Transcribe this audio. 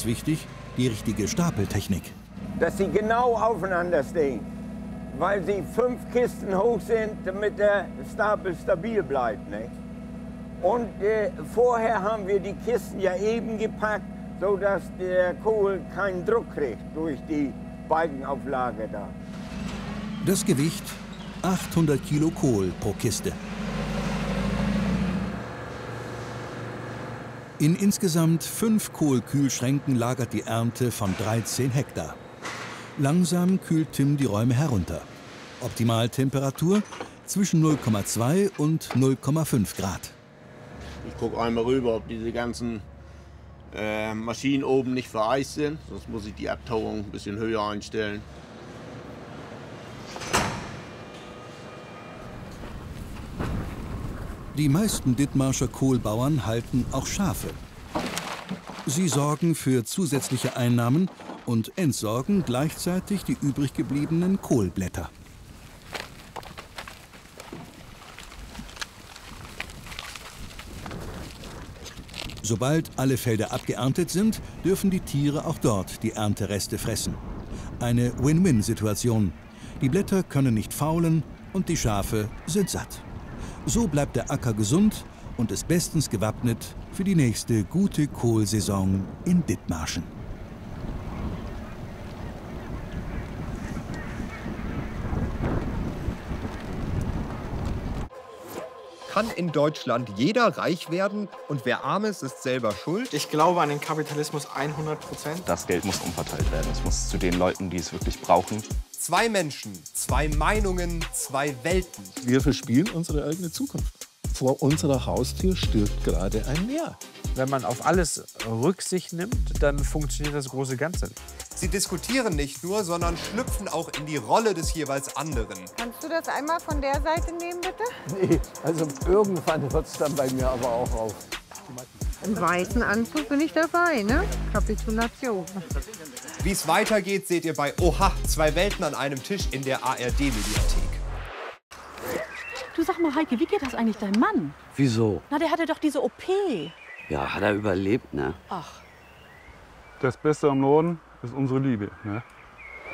Besonders wichtig, die richtige Stapeltechnik. Dass sie genau aufeinander stehen, weil sie 5 Kisten hoch sind, damit der Stapel stabil bleibt. Ne? Und vorher haben wir die Kisten ja eben gepackt, sodass der Kohl keinen Druck kriegt durch die Balkenauflage da. Das Gewicht 800 Kilo Kohl pro Kiste. In insgesamt 5 Kohlkühlschränken lagert die Ernte von 13 Hektar. Langsam kühlt Tim die Räume herunter. Optimaltemperatur zwischen 0,2 und 0,5 Grad. Ich gucke einmal rüber, ob diese ganzen Maschinen oben nicht vereist sind. Sonst muss ich die Abtauung ein bisschen höher einstellen. Die meisten Dithmarscher Kohlbauern halten auch Schafe. Sie sorgen für zusätzliche Einnahmen und entsorgen gleichzeitig die übrig gebliebenen Kohlblätter. Sobald alle Felder abgeerntet sind, dürfen die Tiere auch dort die Erntereste fressen. Eine Win-Win-Situation. Die Blätter können nicht faulen und die Schafe sind satt. So bleibt der Acker gesund und ist bestens gewappnet für die nächste gute Kohlsaison in Dithmarschen. Kann in Deutschland jeder reich werden und wer arm ist, ist selber schuld? Ich glaube an den Kapitalismus 100%. Das Geld muss umverteilt werden. Es muss zu den Leuten, die es wirklich brauchen. 2 Menschen, 2 Meinungen, 2 Welten. Wir verspielen unsere eigene Zukunft. Vor unserer Haustür stirbt gerade ein Meer. Wenn man auf alles Rücksicht nimmt, dann funktioniert das große Ganze nicht. Sie diskutieren nicht nur, sondern schlüpfen auch in die Rolle des jeweils anderen. Kannst du das einmal von der Seite nehmen, bitte? Nee, also irgendwann hört es dann bei mir aber auch auf. Im weißen Anzug bin ich dabei, ne? Kapitulation. Wie es weitergeht, seht ihr bei Oha, 2 Welten an einem Tisch in der ARD-Mediathek. Du, sag mal, Heike, wie geht das eigentlich deinem Mann? Wieso? Na, der hatte doch diese OP. Ja, hat er überlebt, ne? Ach. Das Beste am Norden ist unsere Liebe, ne?